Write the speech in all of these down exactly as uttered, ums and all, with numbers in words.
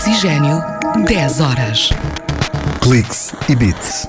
Oxigênio, dez horas. Cliques e Beats.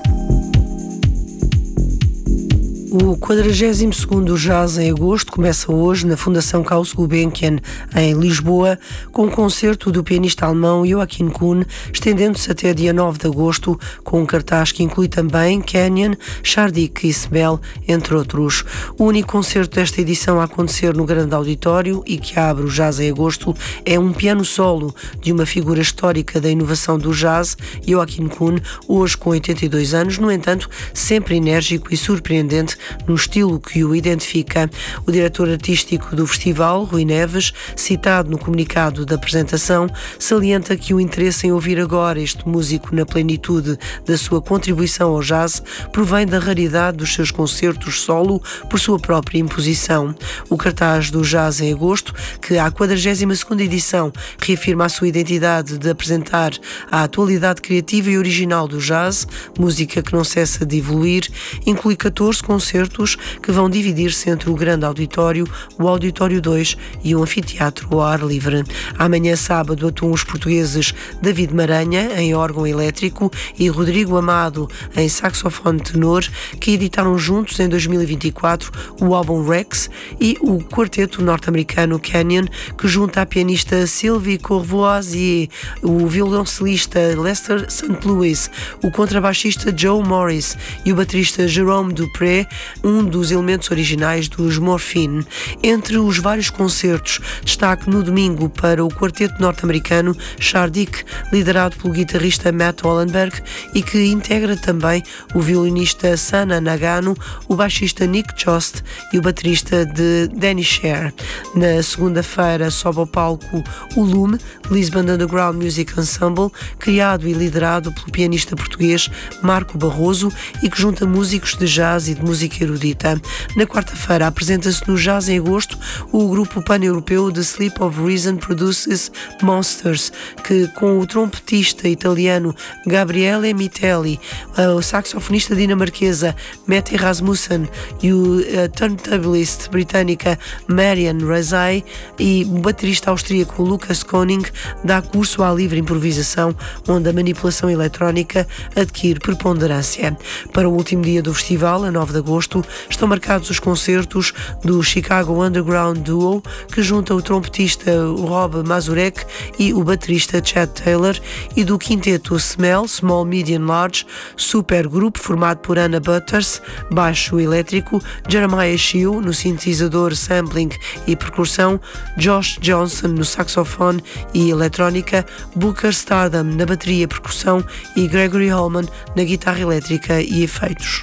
O quadragésimo segundo Jazz em Agosto começa hoje na Fundação Caus Gulbenkian, em Lisboa, com um concerto do pianista alemão Joachim Kuhn, estendendo-se até dia nove de agosto, com um cartaz que inclui também Canyon, Shardik e Smell, entre outros. O único concerto desta edição a acontecer no grande auditório e que abre o Jazz em Agosto é um piano solo de uma figura histórica da inovação do jazz, Joachim Kuhn, hoje com oitenta e dois anos, no entanto, sempre enérgico e surpreendente no estilo que o identifica. O diretor artístico do festival, Rui Neves, citado no comunicado da apresentação, salienta que o interesse em ouvir agora este músico na plenitude da sua contribuição ao jazz provém da raridade dos seus concertos solo por sua própria imposição. O cartaz do Jazz em Agosto, que à quadragésima segunda edição reafirma a sua identidade de apresentar a atualidade criativa e original do jazz, música que não cessa de evoluir, inclui catorze concertos que vão dividir-se entre o grande auditório, o auditório dois e o anfiteatro ao ar livre. Amanhã, sábado, atuam os portugueses David Maranha, em órgão elétrico, e Rodrigo Amado, em saxofone tenor, que editaram juntos em dois mil e vinte e quatro o álbum Rex, e o quarteto norte-americano Canyon, que junta a pianista Sylvie Courvoisier, o violoncelista Lester Saint Louis, o contrabaixista Joe Morris e o baterista Jerome Dupré, um dos elementos originais dos Morphine. Entre os vários concertos, destaque no domingo para o quarteto norte-americano Shardik, liderado pelo guitarrista Matt Hollenberg, e que integra também o violinista Sana Nagano, o baixista Nick Jost e o baterista de Danny Sher. Na segunda-feira sobe ao palco o Lume, Lisbon Underground Music Ensemble, criado e liderado pelo pianista português Marco Barroso e que junta músicos de jazz e de música erudita. Na quarta-feira apresenta-se no Jazz em Agosto o grupo pan-europeu The Sleep of Reason Produces Monsters, que com o trompetista italiano Gabriele Mitelli, o saxofonista dinamarquesa Mette Rasmussen e o turntablist britânica Marian Razai e o baterista austríaco Lucas Koning, dá curso à livre improvisação, onde a manipulação eletrónica adquire preponderância. Para o último dia do festival, a nove de agosto, estão marcados os concertos do Chicago Underground Duo, que junta o trompetista Rob Mazurek e o baterista Chad Taylor, e do quinteto Smell, Small, Medium, Large, supergrupo formado por Anna Butters, baixo elétrico, Jeremiah Shiu no sintetizador, sampling e percussão, Josh Johnson no saxofone e eletrónica, Booker Stardom na bateria e percussão e Gregory Holman na guitarra elétrica e efeitos.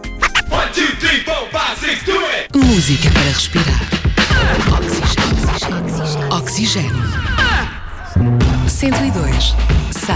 One, two, three, four, five, six, do it! Música para respirar. Oxigênio. Oxigênio. cento e dois.